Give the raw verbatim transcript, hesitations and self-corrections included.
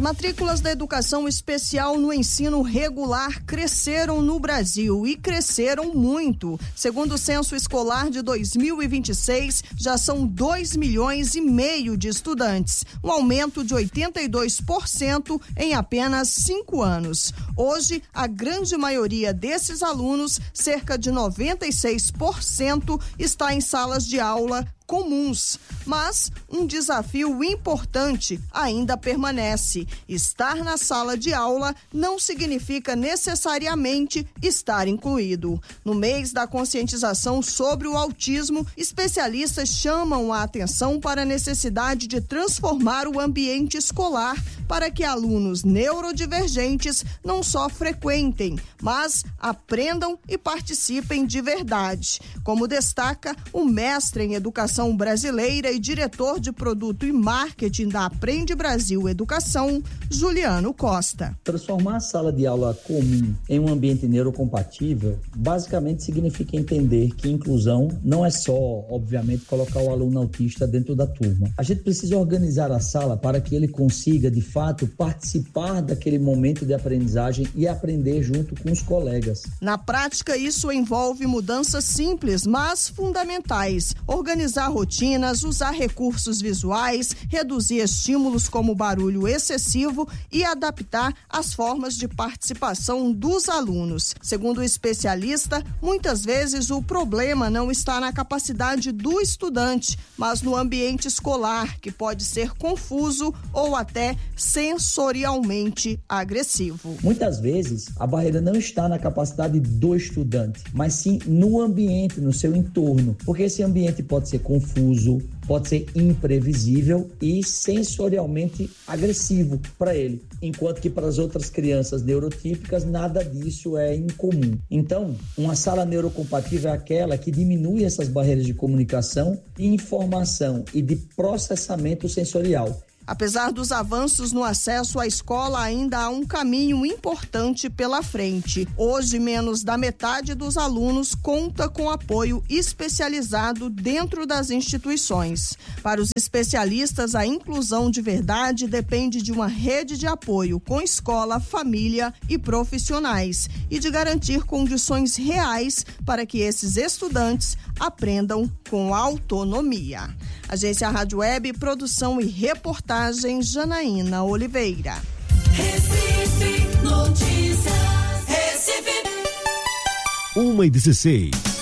matrículas da educação especial no ensino regular cresceram no Brasil e cresceram muito. Segundo o censo escolar de dois mil e vinte e seis, já são dois milhões e meio de estudantes, um aumento de oitenta e dois por cento em apenas cinco anos. Hoje, a grande maioria desses alunos, cerca de noventa e seis por cento, está em salas de aula comuns, mas um desafio importante ainda permanece. Estar na sala de aula não significa necessariamente estar incluído. No mês da conscientização sobre o autismo, especialistas chamam a atenção para a necessidade de transformar o ambiente escolar para que alunos neurodivergentes não só frequentem, mas aprendam e participem de verdade, como destaca o mestre em educação brasileira e diretor de produto e marketing da Aprende Brasil Educação, Juliano Costa. Transformar a sala de aula comum em um ambiente neurocompatível basicamente significa entender que inclusão não é só, obviamente, colocar o aluno autista dentro da turma. A gente precisa organizar a sala para que ele consiga, de fato, participar daquele momento de aprendizagem e aprender junto com os colegas. Na prática, isso envolve mudanças simples, mas fundamentais. Organizar rotinas, usar recursos visuais, reduzir estímulos como barulho excessivo e adaptar as formas de participação dos alunos. Segundo o especialista, muitas vezes o problema não está na capacidade do estudante, mas no ambiente escolar, que pode ser confuso ou até sensorialmente agressivo. Muitas vezes, a barreira não está na capacidade do estudante, mas sim no ambiente, no seu entorno, porque esse ambiente pode ser confuso, pode ser imprevisível e sensorialmente agressivo para ele, enquanto que para as outras crianças neurotípicas nada disso é incomum. Então, uma sala neurocompatível é aquela que diminui essas barreiras de comunicação, informação e de processamento sensorial. Apesar dos avanços no acesso à escola, ainda há um caminho importante pela frente. Hoje, menos da metade dos alunos conta com apoio especializado dentro das instituições. Para os especialistas, a inclusão de verdade depende de uma rede de apoio com escola, família e profissionais e de garantir condições reais para que esses estudantes aprendam com autonomia. Agência Rádio Web, produção e reportagem Janaína Oliveira. Recife Notícias. Recife. uma e dezesseis.